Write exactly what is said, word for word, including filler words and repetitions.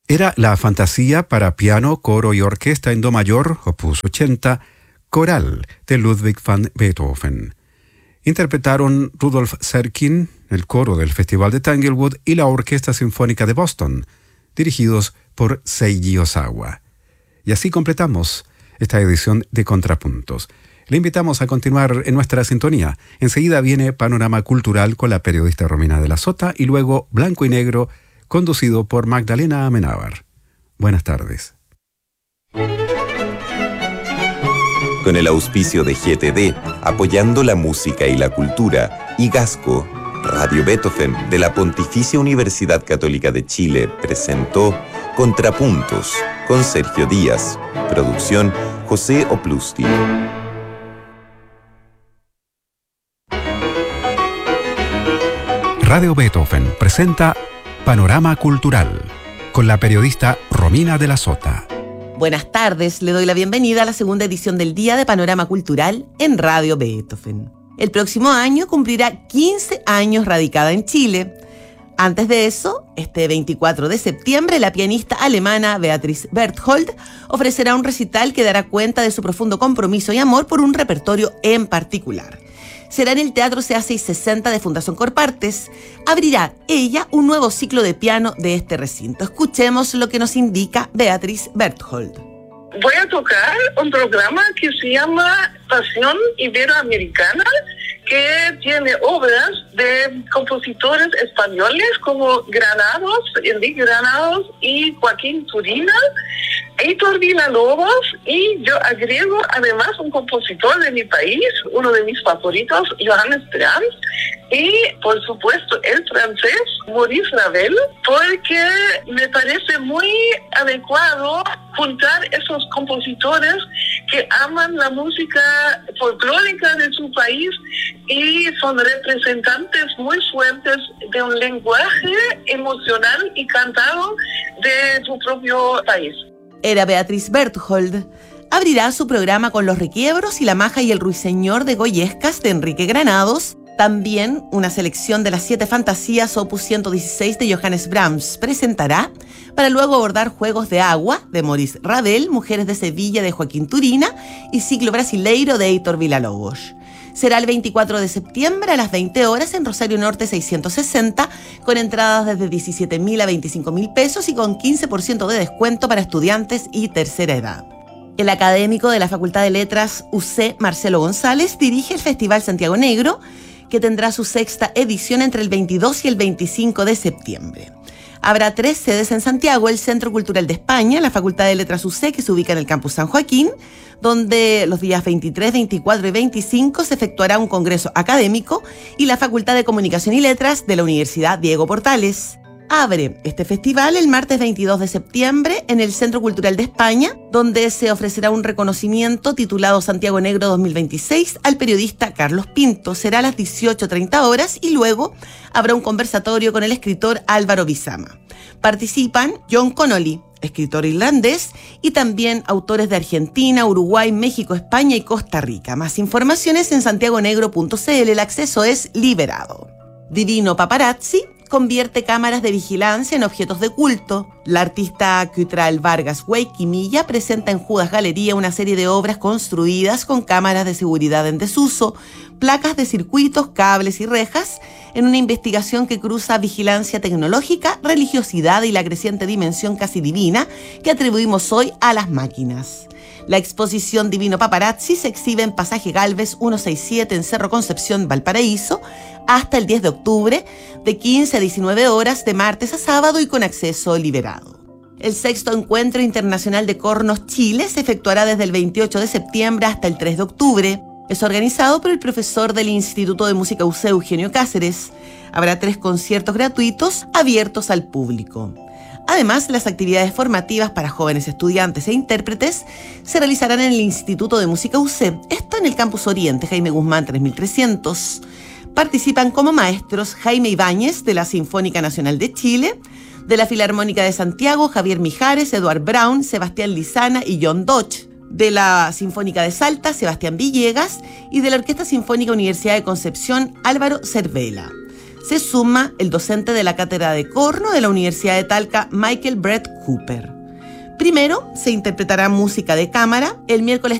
Era la fantasía para piano, coro y orquesta en do mayor, opus ochenta, coral de Ludwig van Beethoven. Interpretaron Rudolf Serkin, el coro del Festival de Tanglewood y la Orquesta Sinfónica de Boston, dirigidos por Seiji Ozawa. Y así completamos esta edición de Contrapuntos. Le invitamos a continuar en nuestra sintonía. Enseguida viene Panorama Cultural con la periodista Romina de la Sota y luego Blanco y Negro, conducido por Magdalena Amenábar. Buenas tardes. Con el auspicio de G T D, apoyando la música y la cultura, y Gasco, Radio Beethoven de la Pontificia Universidad Católica de Chile presentó Contrapuntos con Sergio Díaz. Producción José Oplusti. Radio Beethoven presenta Panorama Cultural con la periodista Romina de la Sota. Buenas tardes, le doy la bienvenida a la segunda edición del Día de Panorama Cultural en Radio Beethoven. El próximo año cumplirá quince años radicada en Chile. Antes de eso, este veinticuatro de septiembre, la pianista alemana Beatrice Berthold ofrecerá un recital que dará cuenta de su profundo compromiso y amor por un repertorio en particular. Será en el Teatro C A seiscientos sesenta de Fundación Corpartes. Abrirá ella un nuevo ciclo de piano de este recinto. Escuchemos lo que nos indica Beatrice Berthold. Voy a tocar un programa que se llama Pasión Iberoamericana, que tiene obras de compositores españoles como Granados, Enrique Granados y Joaquín Turina, Heitor Villa-Lobos, y yo agrego además un compositor de mi país, uno de mis favoritos, Johannes Brahms, y por supuesto el francés Maurice Ravel, porque me parece muy adecuado juntar esos compositores que aman la música folclórica de su país y son representantes muy fuertes de un lenguaje emocional y cantado de su propio país. Era Beatrice Berthold. Abrirá su programa con Los Requiebros y La Maja y el Ruiseñor de Goyescas de Enrique Granados. También una selección de las siete fantasías opus ciento dieciséis de Johannes Brahms presentará, para luego abordar Juegos de Agua de Maurice Ravel, Mujeres de Sevilla de Joaquín Turina y Ciclo Brasileiro de Heitor Villa-Lobos. Será el veinticuatro de septiembre a las veinte horas en Rosario Norte seiscientos sesenta, con entradas desde diecisiete mil a veinticinco mil pesos y con quince por ciento de descuento para estudiantes y tercera edad. El académico de la Facultad de Letras U C, Marcelo González, dirige el Festival Santiago Negro, que tendrá su sexta edición entre el veintidós y el veinticinco de septiembre. Habrá tres sedes en Santiago: el Centro Cultural de España, la Facultad de Letras U C, que se ubica en el Campus San Joaquín, donde los días veintitrés, veinticuatro y veinticinco se efectuará un congreso académico, y la Facultad de Comunicación y Letras de la Universidad Diego Portales. Abre este festival el martes veintidós de septiembre en el Centro Cultural de España, donde se ofrecerá un reconocimiento titulado Santiago Negro dos mil veintiséis al periodista Carlos Pinto. Será a las dieciocho treinta horas y luego habrá un conversatorio con el escritor Álvaro Bizama. Participan John Connolly, escritor irlandés, y también autores de Argentina, Uruguay, México, España y Costa Rica. Más informaciones en santiagonegro punto c l. El acceso es liberado. Divino Paparazzi convierte cámaras de vigilancia en objetos de culto. La artista Cutral Vargas Huayquimilla presenta en Judas Galería una serie de obras construidas con cámaras de seguridad en desuso, placas de circuitos, cables y rejas, en una investigación que cruza vigilancia tecnológica, religiosidad y la creciente dimensión casi divina que atribuimos hoy a las máquinas. La exposición Divino Paparazzi se exhibe en Pasaje Gálvez ciento sesenta y siete en Cerro Concepción, Valparaíso, hasta el diez de octubre, de quince a diecinueve horas, de martes a sábado y con acceso liberado. El sexto Encuentro Internacional de Cornos Chile se efectuará desde el veintiocho de septiembre hasta el tres de octubre. Es organizado por el profesor del Instituto de Música U C, Eugenio Cáceres. Habrá tres conciertos gratuitos abiertos al público. Además, las actividades formativas para jóvenes estudiantes e intérpretes se realizarán en el Instituto de Música U C, esto en el Campus Oriente, Jaime Guzmán tres mil trescientos. Participan como maestros Jaime Ibáñez, de la Sinfónica Nacional de Chile, de la Filarmónica de Santiago, Javier Mijares, Eduard Brown, Sebastián Lizana y John Dodge; de la Sinfónica de Salta, Sebastián Villegas; y de la Orquesta Sinfónica Universidad de Concepción, Álvaro Cervela. se suma el docente de la cátedra de corno de la Universidad de Talca, Michael Brett Cooper. Primero se interpretará música de cámara el miércoles